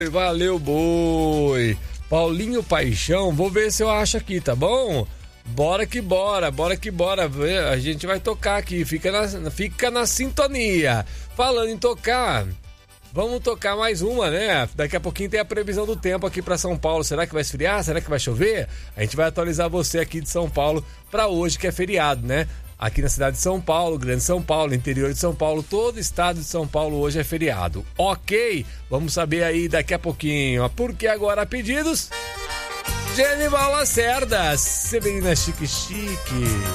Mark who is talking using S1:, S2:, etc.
S1: Valeu, boi. Paulinho Paixão, vou ver se eu acho aqui, tá bom? Bora que bora. A gente vai tocar aqui, fica na sintonia. Falando em tocar, vamos tocar mais uma, né? Daqui a pouquinho tem a previsão do tempo aqui pra São Paulo. Será que vai esfriar? Será que vai chover? A gente vai atualizar você aqui de São Paulo pra hoje, que é feriado, né? Aqui na cidade de São Paulo, Grande São Paulo, interior de São Paulo, todo o estado de São Paulo hoje é feriado. Ok? Vamos saber aí daqui a pouquinho. Porque agora pedidos... Genival Lacerda, Severina Chique Chique.